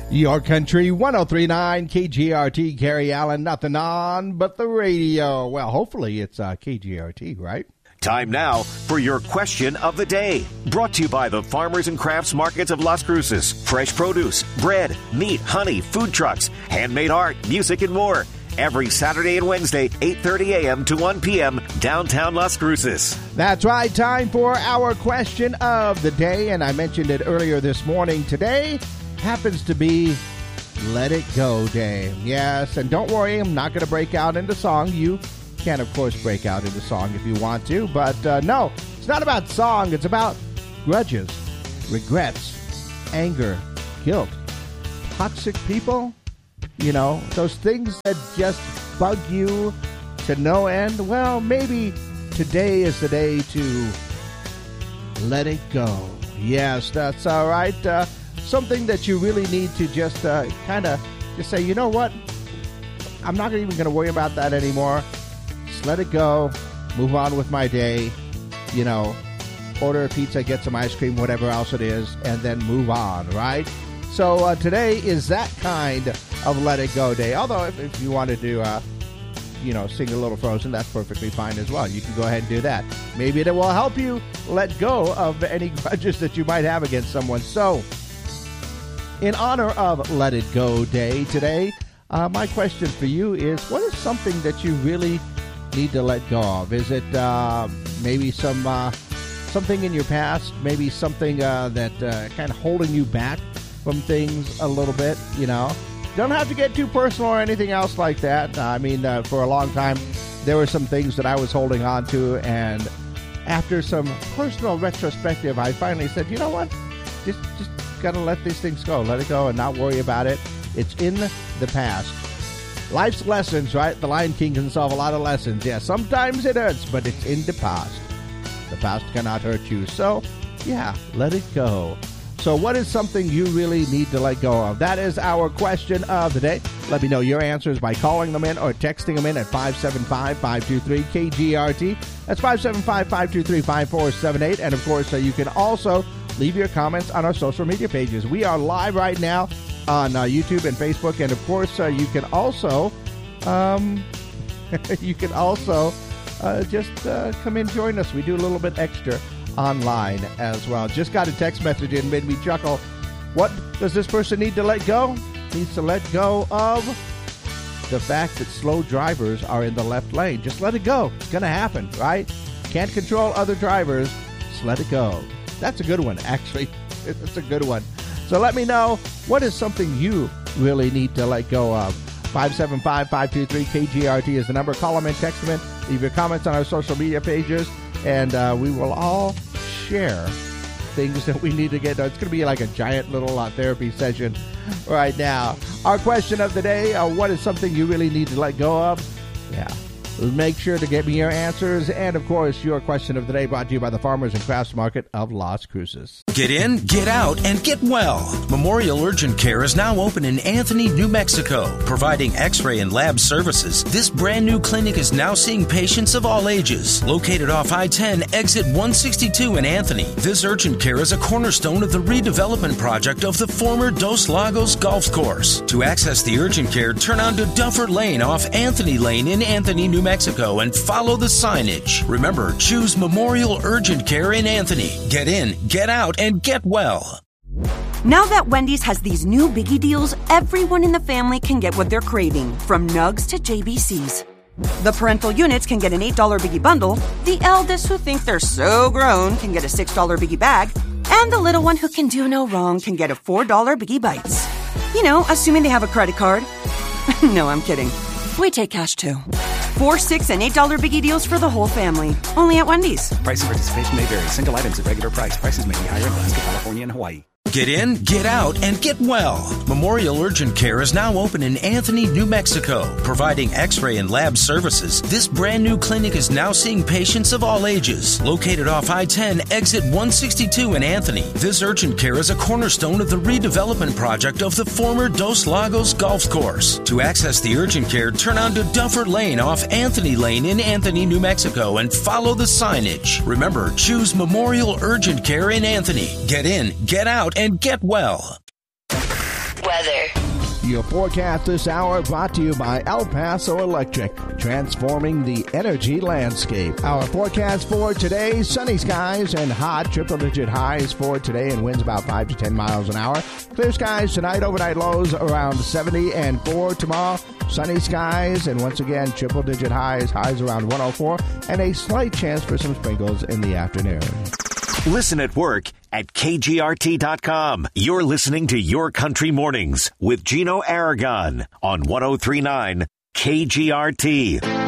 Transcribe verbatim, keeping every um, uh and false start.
Your Country one oh three point nine K G R T, Gary Allen, nothing on but the radio. Well, hopefully it's uh, K G R T, right? Time now for your question of the day. Brought to you by the Farmers and Crafts Markets of Las Cruces. Fresh produce, bread, meat, honey, food trucks, handmade art, music, and more. Every Saturday and Wednesday, eight thirty a.m. to one p.m., downtown Las Cruces. That's right. Time for our question of the day. And I mentioned it earlier this morning. Today happens to be Let It Go Day. Yes, and don't worry, I'm not going to break out into song. You can, of course, break out into song if you want to. But uh, no, it's not about song. It's about grudges, regrets, anger, guilt, toxic people. You know, those things that just bug you to no end. Well, maybe today is the day to let it go. Yes, that's all right. Uh, something that you really need to just uh, kind of just say, you know what? I'm not even going to worry about that anymore. Just let it go. Move on with my day. You know, order a pizza, get some ice cream, whatever else it is, and then move on, right? So uh, today is that kind of Let It Go Day. Although if, if you wanted to, uh, you know, sing a little Frozen, that's perfectly fine as well. You can go ahead and do that. Maybe it will help you let go of any grudges that you might have against someone. So, in honor of Let It Go Day today, uh, my question for you is, what is something that you really need to let go of? Is it uh, maybe some uh, something in your past, maybe something uh, that uh, kind of holding you back from things a little bit, you know? Don't have to get too personal or anything else like that. I mean, uh, for a long time, there were some things that I was holding on to, and after some personal retrospective, I finally said, you know what? Just, just got to let these things go. Let it go and not worry about it. It's in the past. Life's lessons, right? The Lion King can solve a lot of lessons. Yeah, sometimes it hurts, but it's in the past. The past cannot hurt you. So, yeah, let it go. So what is something you really need to let go of? That is our question of the day. Let me know your answers by calling them in or texting them in at five seven five, five two three, K G R T. That's five seven five, five two three, five four seven eight. And, of course, uh, you can also leave your comments on our social media pages. We are live right now on uh, YouTube and Facebook. And, of course, uh, you can also um, you can also uh, just uh, come in and join us. We do a little bit extra online as well. Just got a text message in, made me chuckle. What does this person need to let go? Needs to let go of the fact that slow drivers are in the left lane. Just let it go. It's going to happen, right? Can't control other drivers. Just let it go. That's a good one, actually. It's a good one. So let me know, what is something you really need to let go of? five seven five, five two three, K G R T is the number. Call them in, text them in, leave your comments on our social media pages, and uh, we will all share things that we need to get done. It's going to be like a giant little uh, therapy session right now. Our question of the day, uh, what is something you really need to let go of? Yeah. Make sure to get me your answers. And, of course, your question of the day brought to you by the Farmers and Crafts Market of Las Cruces. Get in, get out, and get well. Memorial Urgent Care is now open in Anthony, New Mexico, providing x-ray and lab services. This brand new clinic is now seeing patients of all ages. Located off I ten, exit one sixty-two in Anthony, this urgent care is a cornerstone of the redevelopment project of the former Dos Lagos Golf Course. To access the urgent care, turn onto Duffer Lane off Anthony Lane in Anthony, New Mexico. Mexico and follow the signage. Remember, choose Memorial Urgent Care in Anthony. Get in, get out, and get well. Now that Wendy's has these new biggie deals, everyone in the family can get what they're craving, from nugs to J B Cs. The parental units can get an eight dollar biggie bundle, the eldest who think they're so grown can get a six dollar biggie bag, and the little one who can do no wrong can get a four dollar biggie bites. You know, assuming they have a credit card. No, I'm kidding. We take cash too. Four, six, and eight dollar biggie deals for the whole family. Only at Wendy's. Price and participation may vary. Single items at regular price. Prices may be higher in Alaska, California, and Hawaii. Get in, get out, and get well. Memorial Urgent Care is now open in Anthony, New Mexico, providing x-ray and lab services. This brand new clinic is now seeing patients of all ages. Located off I ten, exit one sixty-two in Anthony, this urgent care is a cornerstone of the redevelopment project of the former Dos Lagos Golf Course. To access the urgent care, turn onto Duffer Lane off Anthony Lane in Anthony, New Mexico, and follow the signage. Remember, choose Memorial Urgent Care in Anthony. Get in, get out, and get well. weather. Your forecast this hour brought to you by El Paso Electric, transforming the energy landscape. Our forecast for today, sunny skies and hot, triple-digit highs for today and winds about five to ten miles an hour. Clear skies tonight, overnight lows around seventy and four tomorrow. Sunny skies and once again, triple-digit highs, highs around one oh four, and a slight chance for some sprinkles in the afternoon. Listen at work at K G R T dot com. You're listening to Your Country Mornings with Gino Aragon on one oh three point nine K G R T.